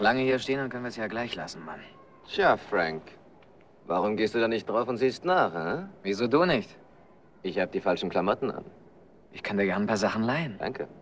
lange hier stehen, dann können wir es ja gleich lassen, Mann. Tja, Frank. Warum gehst du da nicht drauf und siehst nach, hä? Wieso du nicht? Ich habe die falschen Klamotten an. Ich kann dir gern ein paar Sachen leihen. Danke.